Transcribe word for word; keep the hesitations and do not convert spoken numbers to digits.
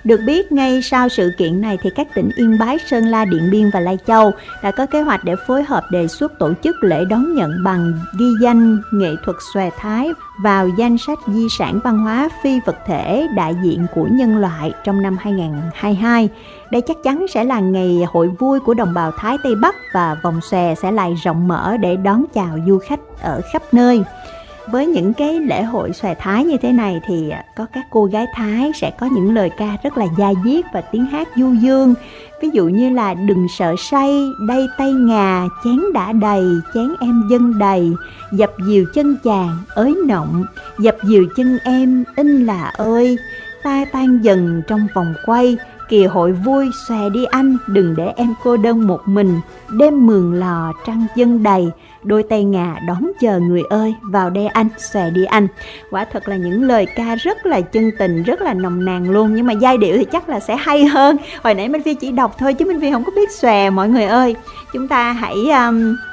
Được biết, ngay sau sự kiện này thì các tỉnh Yên Bái, Sơn La, Điện Biên và Lai Châu đã có kế hoạch để phối hợp đề xuất tổ chức lễ đón nhận bằng ghi danh nghệ thuật xòe Thái vào danh sách di sản văn hóa phi vật thể đại diện của nhân loại trong năm hai không hai hai. Đây chắc chắn sẽ là ngày hội vui của đồng bào Thái Tây Bắc và vòng xòe sẽ lại rộng mở để đón chào du khách ở khắp nơi. Với những cái lễ hội xòe Thái như thế này thì có các cô gái Thái sẽ có những lời ca rất là da diết và tiếng hát du dương. Ví dụ như là đừng sợ say, đây tay ngà, chén đã đầy, chén em dân đầy, dập dìu chân chàng, ới nọng, dập dìu chân em, in là ơi, ta tan dần trong vòng quay, kỳ hội vui xòe đi anh, đừng để em cô đơn một mình, đêm mường lò trăng dân đầy, đôi tay ngà đón chờ người ơi, vào đây anh, xòe đi anh. Quả thật là những lời ca rất là chân tình, rất là nồng nàn luôn, nhưng mà giai điệu thì chắc là sẽ hay hơn. Hồi nãy Minh Phi chỉ đọc thôi chứ Minh Phi không có biết xòe mọi người ơi. Chúng ta hãy um,